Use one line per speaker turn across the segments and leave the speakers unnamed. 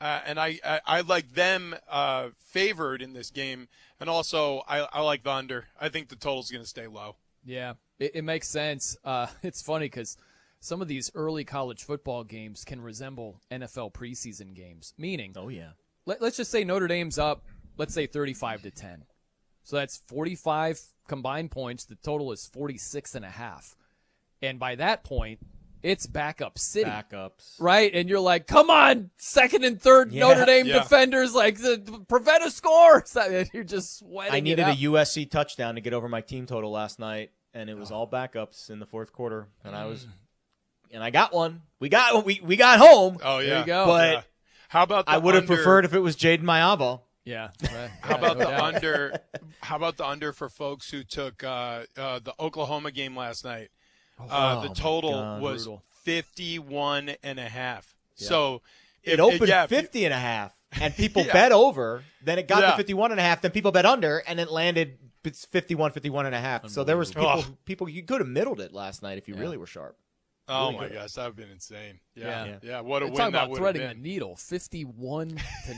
and I like them favored in this game. And also, I like the under. I think the total's going to stay low.
Yeah, it makes sense. It's funny because some of these early college football games can resemble NFL preseason games. Meaning, let's just say Notre Dame's up, let's say 35-10. So that's 45 combined points. The total is 46.5. And by that point, it's backup city.
Backups.
Right? And you're like, come on, second and third Notre Dame defenders, like, prevent a score. So you're just sweating.
I needed a USC touchdown to get over my team total last night, and it was all backups in the fourth quarter. And I got one. We got home.
Oh, yeah.
There you go.
But
how about the
I would have
under?
preferred if it was Jaden Mayabo.
Yeah.
How about the under? How about the under for folks who took the Oklahoma game last night? The total was 51.5. Yeah. So
it opened 50.5, and people bet over. Then it got to 51.5. Then people bet under, and it landed. It's 51.5. So there was people you could have middled it last night if you really were sharp.
Oh
really
my
good.
gosh, that would have been insane. Yeah. What a win
talking
that
about
would
threading
have been.
the needle, 51-0.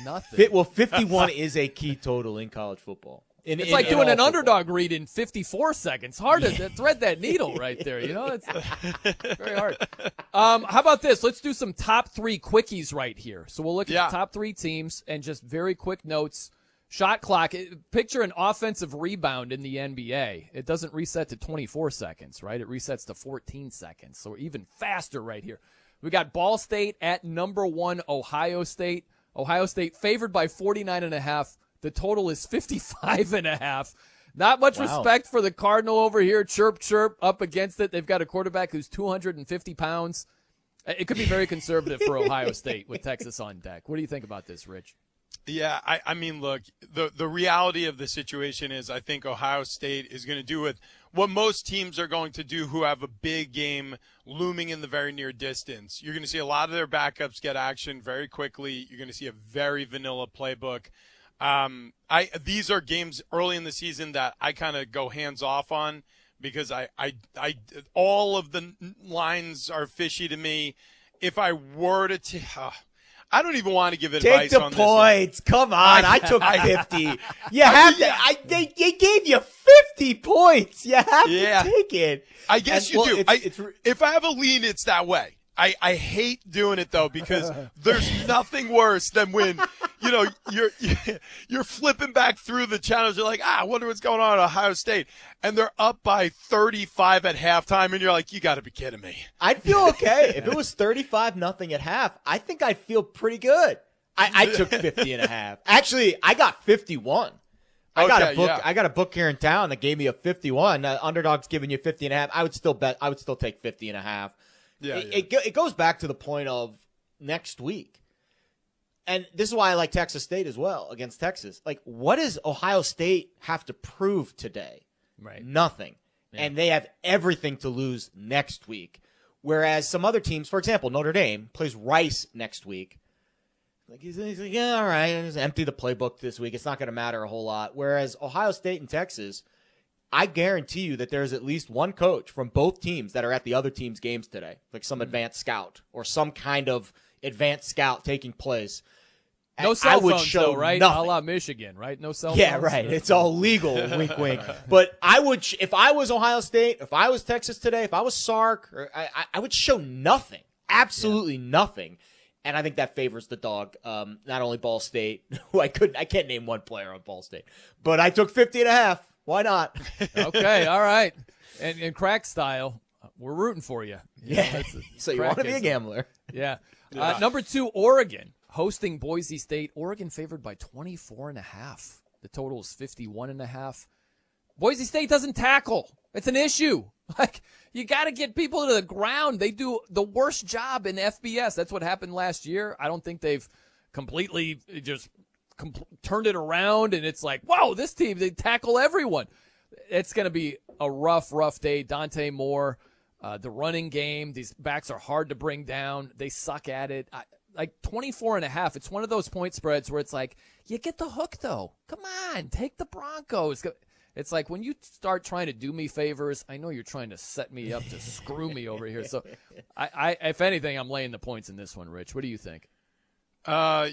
51 is a key total in college football.
It's like doing an underdog read in 54 seconds. Hard to thread that needle right there. You know, it's very hard. How about this? Let's do some top 3 quickies right here. So we'll look at the top 3 teams and just very quick notes. Shot clock. Picture an offensive rebound in the NBA. It doesn't reset to 24 seconds, right? It resets to 14 seconds. So we're even faster right here. We got Ball State at number 1, Ohio State. Ohio State favored by 49.5. The total is 55.5. Not much respect for the Cardinal over here. Chirp, chirp, up against it. They've got a quarterback who's 250 pounds. It could be very conservative for Ohio State with Texas on deck. What do you think about this, Rich?
Yeah, I mean, look, the reality of the situation is I think Ohio State is going to do with what most teams are going to do who have a big game looming in the very near distance. You're going to see a lot of their backups get action very quickly. You're going to see a very vanilla playbook. These are games early in the season that I kind of go hands off on because I all of the lines are fishy to me. If I were to I don't even want to give advice on this.
Take the points. Come on. I took 50. They gave you 50 points. You have to take it.
I guess you do. If I have a lean, it's that way. I hate doing it though because there's nothing worse than when you're flipping back through the channels. You're like, I wonder what's going on at Ohio State, and they're up by 35 at halftime, and you're like, you got to be kidding me.
I'd feel okay if it was 35-0 at half. I think I'd feel pretty good. I took 50.5. Actually, I got 51. I got a book here in town that gave me a 51. Underdog's giving you 50.5. I would still take 50.5. It goes back to the point of next week. And this is why I like Texas State as well against Texas. Like, what does Ohio State have to prove today?
Right.
Nothing. Yeah. And they have everything to lose next week. Whereas some other teams, for example, Notre Dame plays Rice next week. Like he's like, yeah, all right, just empty the playbook this week. It's not going to matter a whole lot. Whereas Ohio State and Texas, I guarantee you that there's at least one coach from both teams that are at the other team's games today, like some advanced scout or some kind of advanced scout taking place.
No cell phones, though, right? A la Michigan, right? No cell phones.
Yeah, right. It's all legal, wink, wink. But I would, if I was Ohio State, if I was Texas today, if I was Sark, I would show nothing, absolutely nothing. And I think that favors the dog. Not only Ball State, who I can't name one player on Ball State, but I took 50.5. Why not?
Okay, all right. And crack style, we're rooting for you.
Yeah. So you want to be a gambler?
Yeah. Number 2, Oregon hosting Boise State. Oregon favored by 24.5. The total is 51.5. Boise State doesn't tackle. It's an issue. Like, you got to get people to the ground. They do the worst job in FBS. That's what happened last year. I don't think they've completely just turned it around, and it's like, whoa, this team, they tackle everyone. It's going to be a rough day. Dante Moore, the running game, these backs are hard to bring down. They suck at it. Like 24.5, it's one of those point spreads where it's like, you get the hook, though. Come on, take the Broncos. It's like when you start trying to do me favors, I know you're trying to set me up to screw me over here. So, I if anything, I'm laying the points in this one, Rich. What do you think?